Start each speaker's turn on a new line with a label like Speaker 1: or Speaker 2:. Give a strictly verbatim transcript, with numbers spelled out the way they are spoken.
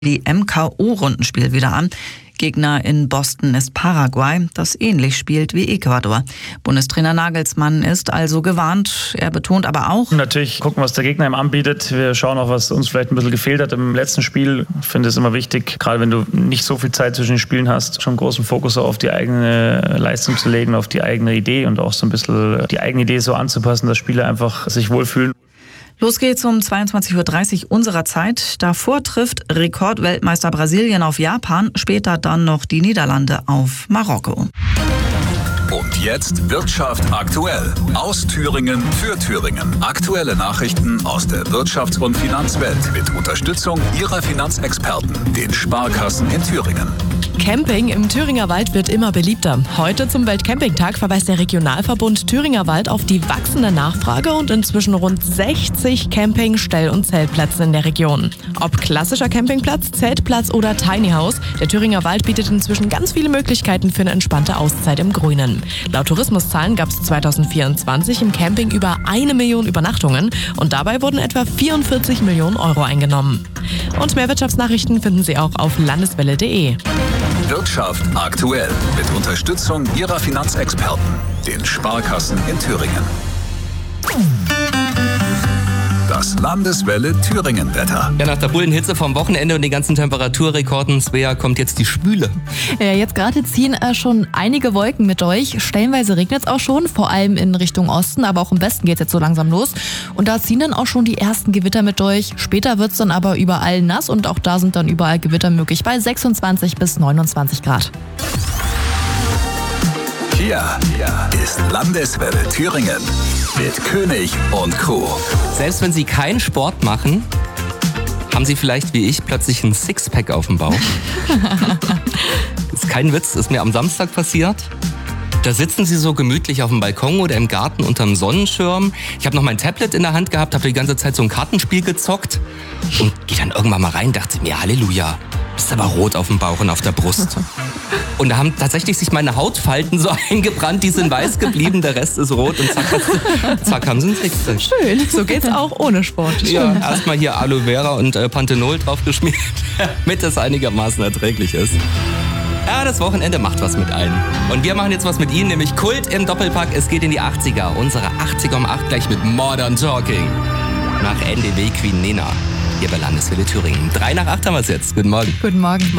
Speaker 1: W M-K O-Rundenspiel wieder an. Gegner in Boston ist Paraguay, das ähnlich spielt wie Ecuador. Bundestrainer Nagelsmann ist also gewarnt. Er betont aber auch:
Speaker 2: Natürlich gucken, was der Gegner ihm anbietet. Wir schauen auch, was uns vielleicht ein bisschen gefehlt hat im letzten Spiel. Ich finde es immer wichtig, gerade wenn du nicht so viel Zeit zwischen den Spielen hast, schon großen Fokus auf die eigene Leistung zu legen, auf die eigene Idee und auch so ein bisschen die eigene Idee so anzupassen, dass Spieler einfach sich wohlfühlen.
Speaker 1: Los geht's um zweiundzwanzig Uhr dreißig unserer Zeit. Davor trifft Rekordweltmeister Brasilien auf Japan, später dann noch die Niederlande auf Marokko.
Speaker 3: Und jetzt Wirtschaft aktuell. Aus Thüringen für Thüringen. Aktuelle Nachrichten aus der Wirtschafts- und Finanzwelt mit Unterstützung Ihrer Finanzexperten, den Sparkassen in Thüringen.
Speaker 4: Camping im Thüringer Wald wird immer beliebter. Heute zum Weltcampingtag verweist der Regionalverbund Thüringer Wald auf die wachsende Nachfrage und inzwischen rund sechzig Camping-, Stell- und Zeltplätze in der Region. Ob klassischer Campingplatz, Zeltplatz oder Tiny House, der Thüringer Wald bietet inzwischen ganz viele Möglichkeiten für eine entspannte Auszeit im Grünen. Laut Tourismuszahlen gab es zweitausendvierundzwanzig im Camping über eine Million Übernachtungen und dabei wurden etwa vierundvierzig Millionen Euro eingenommen. Und mehr Wirtschaftsnachrichten finden Sie auch auf landeswelle punkt de.
Speaker 3: Wirtschaft aktuell mit Unterstützung Ihrer Finanzexperten, den Sparkassen in Thüringen. Das Landeswelle Thüringen-Wetter.
Speaker 5: Ja, nach der Bullenhitze vom Wochenende und den ganzen Temperaturrekorden, Svea, kommt jetzt die Schwüle.
Speaker 6: Ja, jetzt gerade ziehen äh, schon einige Wolken mit durch. Stellenweise regnet es auch schon, vor allem in Richtung Osten, aber auch im Westen geht es jetzt so langsam los. Und da ziehen dann auch schon die ersten Gewitter mit durch. Später wird es dann aber überall nass und auch da sind dann überall Gewitter möglich bei sechsundzwanzig bis neunundzwanzig Grad.
Speaker 3: Hier ist Landeswelle Thüringen mit König und Crew.
Speaker 5: Selbst wenn Sie keinen Sport machen, haben Sie vielleicht wie ich plötzlich ein Sixpack auf dem Bauch. Das ist kein Witz, ist mir am Samstag passiert. Da sitzen Sie so gemütlich auf dem Balkon oder im Garten unterm Sonnenschirm. Ich habe noch mein Tablet in der Hand gehabt, habe die ganze Zeit so ein Kartenspiel gezockt und gehe dann irgendwann mal rein, dachte mir, Halleluja, bist aber rot auf dem Bauch und auf der Brust. Und da haben tatsächlich sich meine Hautfalten so eingebrannt, die sind weiß geblieben, der Rest ist rot und zack, zack haben sie ein Sixpack.
Speaker 4: Schön, so geht's auch ohne Sport. Schön.
Speaker 5: Ja, erstmal hier Aloe Vera und äh, Panthenol draufgeschmiert, damit es einigermaßen erträglich ist. Ja, das Wochenende macht was mit allen. Und wir machen jetzt was mit Ihnen, nämlich Kult im Doppelpack. Es geht in die achtziger. Unsere achtziger um acht gleich mit Modern Talking. Nach N D W Queen Nena. Hier bei Landeswelle Thüringen. Drei nach acht haben wir es jetzt. Guten Morgen.
Speaker 4: Guten Morgen.